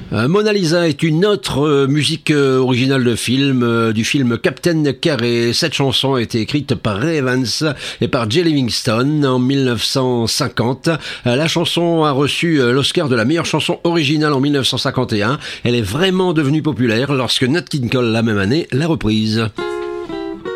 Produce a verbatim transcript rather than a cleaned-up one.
Euh, Mona Lisa est une autre euh, musique euh, originale de film, euh, du film Captain Carré. Cette chanson a été écrite par Ray Evans et par Jay Livingston en mille neuf cent cinquante. Euh, la chanson a reçu euh, l'Oscar de la meilleure chanson originale en mille neuf cent cinquante et un. Elle est vraiment devenue populaire lorsque Nat King Cole, la même année, l'a reprise.